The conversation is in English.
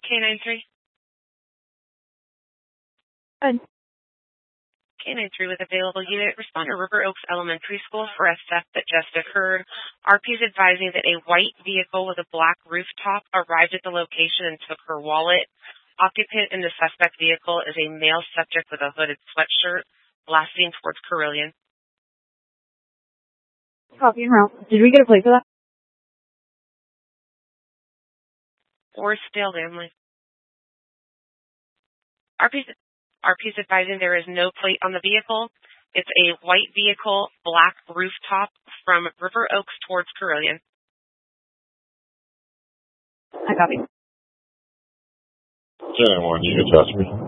K93. Good. K93 with available unit. Respond to River Oaks Elementary School for a theft that just occurred. RP is advising that a white vehicle with a black rooftop arrived at the location and took her wallet. Occupant in the suspect vehicle is a male subject with a hooded sweatshirt, blasting towards Carillion. Copy and route. Did we get a plate for that? Forestdale Family. RP's advising there is no plate on the vehicle. It's a white vehicle, black rooftop from River Oaks towards Carillion. I copy. 10-1, you can trust me.